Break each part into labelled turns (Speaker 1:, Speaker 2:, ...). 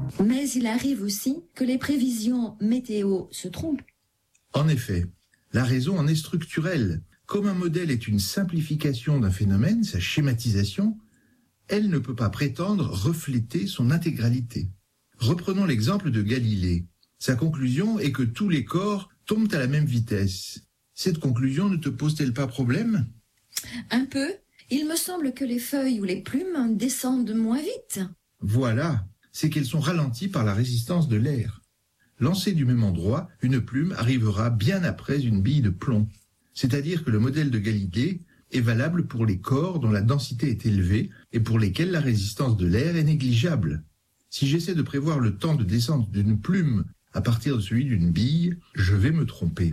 Speaker 1: Mais il arrive aussi que les prévisions météo se trompent.
Speaker 2: En effet, la raison en est structurelle. Comme un modèle est une simplification d'un phénomène, sa schématisation, elle ne peut pas prétendre refléter son intégralité. Reprenons l'exemple de Galilée. Sa conclusion est que tous les corps tombent à la même vitesse. Cette conclusion ne te pose-t-elle pas problème ?
Speaker 1: Un peu. Il me semble que les feuilles ou les plumes descendent moins vite.
Speaker 2: Voilà, c'est qu'elles sont ralenties par la résistance de l'air. Lancée du même endroit, une plume arrivera bien après une bille de plomb. C'est-à-dire que le modèle de Galilée est valable pour les corps dont la densité est élevée et pour lesquels la résistance de l'air est négligeable. Si j'essaie de prévoir le temps de descente d'une plume à partir de celui d'une bille, je vais me tromper.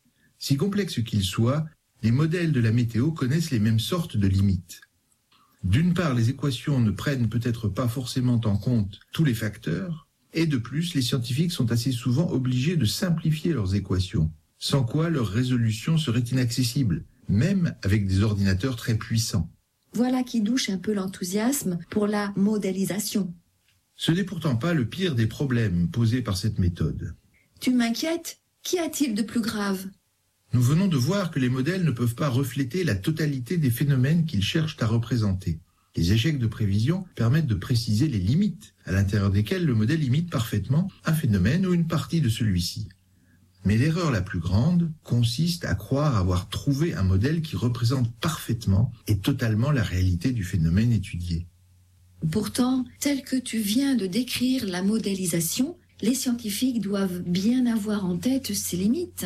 Speaker 2: Si complexe qu'il soit, les modèles de la météo connaissent les mêmes sortes de limites. D'une part, les équations ne prennent peut-être pas forcément en compte tous les facteurs, et de plus, les scientifiques sont assez souvent obligés de simplifier leurs équations, sans quoi leur résolution serait inaccessible, même avec des ordinateurs très puissants.
Speaker 1: Voilà qui douche un peu l'enthousiasme pour la modélisation.
Speaker 2: Ce n'est pourtant pas le pire des problèmes posés par cette méthode.
Speaker 1: Tu m'inquiètes ? Qu'y a-t-il de plus grave ?
Speaker 2: Nous venons de voir que les modèles ne peuvent pas refléter la totalité des phénomènes qu'ils cherchent à représenter. Les échecs de prévision permettent de préciser les limites à l'intérieur desquelles le modèle imite parfaitement un phénomène ou une partie de celui-ci. Mais l'erreur la plus grande consiste à croire avoir trouvé un modèle qui représente parfaitement et totalement la réalité du phénomène étudié.
Speaker 1: Pourtant, tel que tu viens de décrire la modélisation, les scientifiques doivent bien avoir en tête ses limites.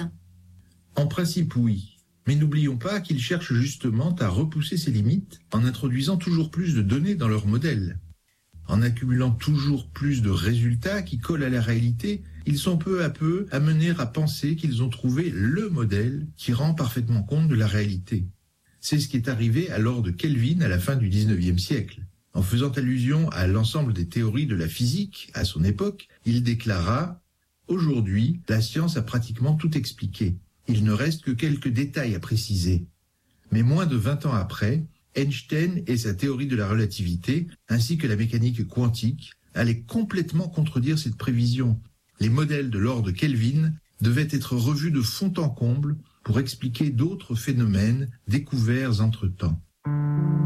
Speaker 2: En principe, oui. Mais n'oublions pas qu'ils cherchent justement à repousser ces limites en introduisant toujours plus de données dans leur modèle. En accumulant toujours plus de résultats qui collent à la réalité, ils sont peu à peu amenés à penser qu'ils ont trouvé le modèle qui rend parfaitement compte de la réalité. C'est ce qui est arrivé à Lord Kelvin à la fin du XIXe siècle. En faisant allusion à l'ensemble des théories de la physique à son époque, il déclara « Aujourd'hui, la science a pratiquement tout expliqué. Il ne reste que quelques détails à préciser. » Mais moins de 20 ans après, Einstein et sa théorie de la relativité, ainsi que la mécanique quantique, allaient complètement contredire cette prévision. Les modèles de Lord Kelvin devaient être revus de fond en comble pour expliquer d'autres phénomènes découverts entre-temps.